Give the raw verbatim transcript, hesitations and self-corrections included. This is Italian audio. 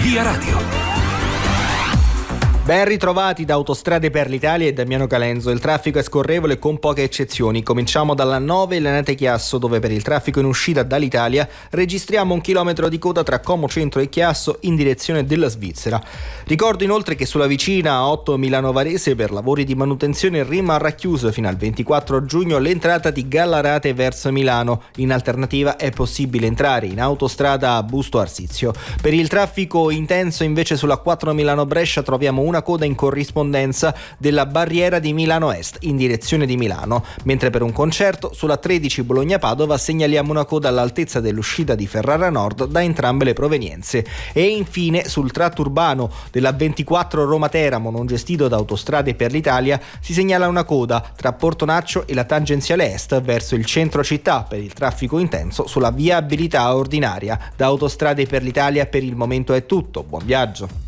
Via Radio. Ben ritrovati da Autostrade per l'Italia e Damiano Calenzo. Il traffico è scorrevole con poche eccezioni. Cominciamo dalla nove Lenate Chiasso, dove per il traffico in uscita dall'Italia registriamo un chilometro di coda tra Como Centro e Chiasso in direzione della Svizzera. Ricordo inoltre che sulla vicina A otto Milano Varese per lavori di manutenzione rimarrà chiuso fino al ventiquattro giugno l'entrata di Gallarate verso Milano. In alternativa è possibile entrare in autostrada a Busto Arsizio. Per il traffico intenso invece sulla quattro Milano Brescia troviamo una coda in corrispondenza della barriera di Milano Est in direzione di Milano, mentre per un concerto sulla tredici Bologna Padova segnaliamo una coda all'altezza dell'uscita di Ferrara Nord da entrambe le provenienze. E infine sul tratto urbano della ventiquattro Roma Teramo, non gestito da Autostrade per l'Italia, si segnala una coda tra Portonaccio e la tangenziale est verso il centro città per il traffico intenso sulla viabilità ordinaria. Da Autostrade per l'Italia per il momento è tutto, buon viaggio.